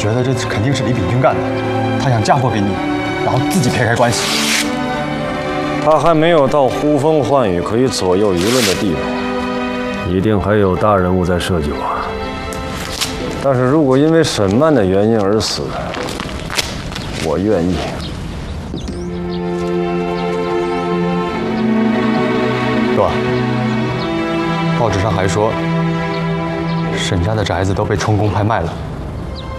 觉得这肯定是李秉钧干的，他想嫁祸给你，然后自己撇开关系。 他还没有到呼风唤雨可以左右舆论的地步，一定还有大人物在设酒啊。但是如果因为沈曼的原因而死，我愿意。 哥，报纸上还说，沈家的宅子都被充公拍卖了。